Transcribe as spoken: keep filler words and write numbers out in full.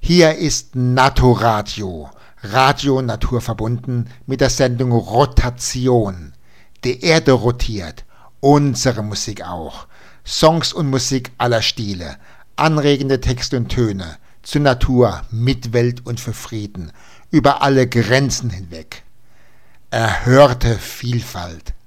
Hier ist Naturradio, Radio naturverbunden mit der Sendung Rotation. Die Erde rotiert, unsere Musik auch. Songs und Musik aller Stile, anregende Texte und Töne, zur Natur, Mitwelt und für Frieden, über alle Grenzen hinweg. Erhörte Vielfalt.